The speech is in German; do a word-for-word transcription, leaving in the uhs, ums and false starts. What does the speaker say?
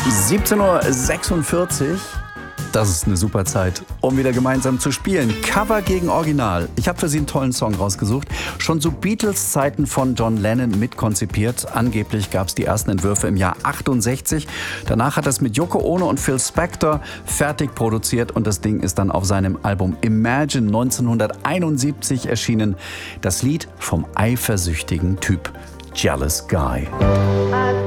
siebzehn Uhr sechsundvierzig. Das ist eine super Zeit, um wieder gemeinsam zu spielen. Cover gegen Original. Ich habe für Sie einen tollen Song rausgesucht. Schon zu Beatles-Zeiten von John Lennon mitkonzipiert. Angeblich gab es die ersten Entwürfe im Jahr achtundsechzig. Danach hat er es mit Yoko Ono und Phil Spector fertig produziert und das Ding ist dann auf seinem Album Imagine neunzehnhunderteinundsiebzig erschienen. Das Lied vom eifersüchtigen Typ Jealous Guy.